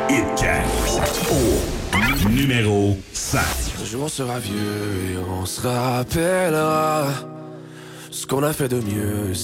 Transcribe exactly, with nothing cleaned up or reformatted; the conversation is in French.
Hitcast au numéro cinq. Un jour on sera vieux et on se rappellera ce qu'on a fait de mieux.